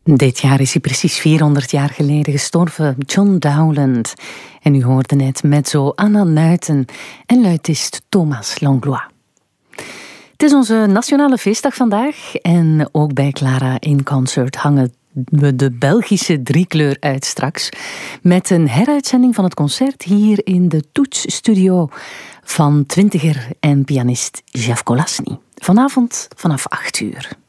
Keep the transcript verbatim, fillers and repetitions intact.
Dit jaar is hij precies vierhonderd jaar geleden gestorven, John Dowland. En u hoorde net mezzo Anna Nuiten en luitist Thomas Langlois. Het is onze nationale feestdag vandaag en ook bij Clara in Concert hangen we de Belgische driekleur uit straks met een heruitzending van het concert hier in de toetsstudio van twintiger en pianist Jeff Kolasny. Vanavond vanaf acht uur.